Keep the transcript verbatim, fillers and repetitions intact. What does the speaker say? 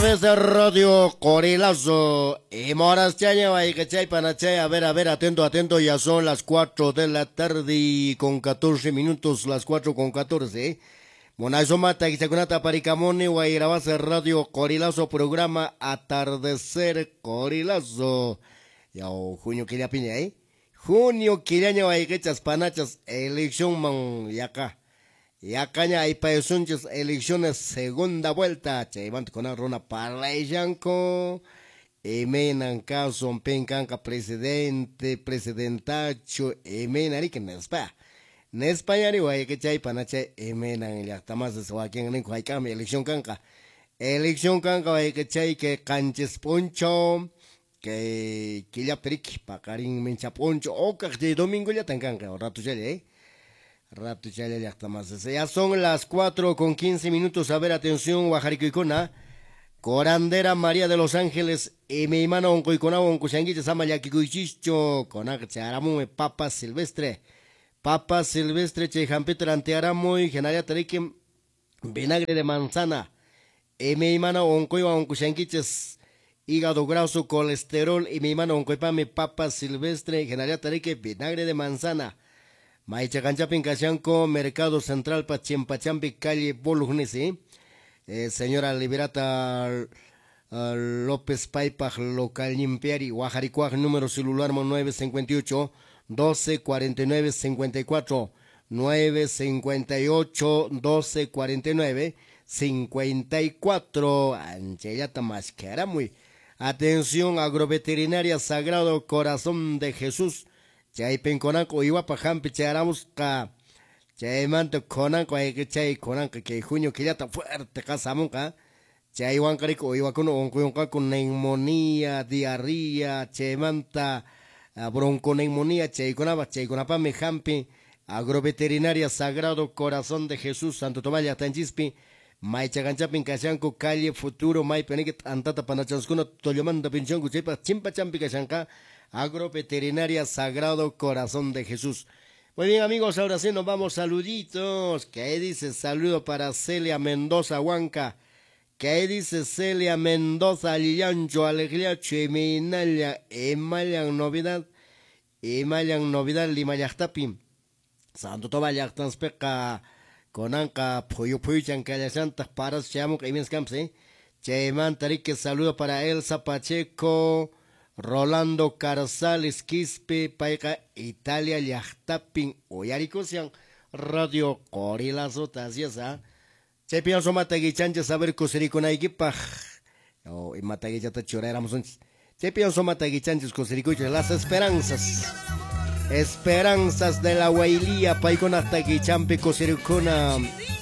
Desde Radio Corilazo y Moras Chaña y que chay panachay, a ver, a ver, atento, atento, ya son las cuatro de la tarde con catorce minutos, las cuatro con catorce. Monazomata y Secunata Paricamoni, Guairabase Radio Corilazo, programa Atardecer Corilazo. Ya, junio quería piña, ¿eh? Junio quería hay que echas panachas, elección man, y acá. Y acá ya hay paesunches elecciones segunda vuelta. Chevan con la rona para yanco. Y menan caso pencanca presidente, presidentacho. Y menan y que nespa. Nespa ya ni guay que chay panache. Y menan y hasta más de su aquí en el cuay cambia elección canca. Elección canca guay que chay que canches poncho. Que que ya peric pacarín mencha poncho. O que de domingo ya tan canca. Rato ya eh. Rato ya le hasta más. Ya son las cuatro con quince minutos. A ver, atención, Guajaricoicona. Corandera María de los Ángeles. Y mi hermano Oncoicona, Oncosanguiche, Samayaquicoichicho. Conacharamo, Papa Silvestre. Papa Silvestre, Chejampeter Antearamo y Genaria Tarique. Vinagre de manzana. Y mi hermano Oncoiba, Oncosanguiches. Hígado graso, colesterol. Y mi hermano Oncoipame, Papa Silvestre, Genaria Tarique. Vinagre de manzana. Maicha Canchapin Cachanco, Mercado Central Pachimpachampi, calle Bolugnesi. Eh, señora Liberata uh, López Paipaj, local Impiari, Guajaricuaj, número celular nueve cinco ocho, doce cuarenta y nueve cincuenta y cuatro, nueve cinco ocho, doce cuarenta y nueve cincuenta y cuatro. Anchellata Mascara muy. Atención, agroveterinaria Sagrado Corazón de Jesús. Chay penconanco iba pa jampi charamos ka chay manto conanco hay que chay conanco que junio que ya está fuerte casamos ka chay wancarico iba con onco con neumonía diarrea chay manta bronconeumonía chay conaba chay conapa me jampi agroveterinaria Sagrado Corazón de Jesús Santo Tomás ya tanchispi Maicha Ganchapin Cachanco calle Futuro Mai Peniket Antata Panachascuno Toyomanda Pinchonco Chepa Chimpa Champi Cachanca Agroveterinaria Sagrado Corazón de Jesús. Muy bien amigos, ahora sí nos vamos saluditos. ¿Qué ahí dice? Saludo para Celia Mendoza Huanca. ¿Qué ahí dice? Celia Mendoza Lillancho Alegría Cheminalia Emayan Novidad Emayan Novidad Limayactapim Santo Tobayactanspeca Conanca Puyo Puyo Chancaya Santas Paras Chamo que bien camps, Cheman Tarique saludo para Elsa Pacheco. Rolando Carzales Quispe, Paica, Italia, Yachtapin, Oyaricosian, Radio Corilazo, Taziasa, Chepian Somatagichancha, saber Coserico Naikipaj, o en Mataguichata Choréramos, Chepian Somatagichanches, Cosericucho, las esperanzas, esperanzas de la Huailía, Paicona Taguichampe, Cosericona.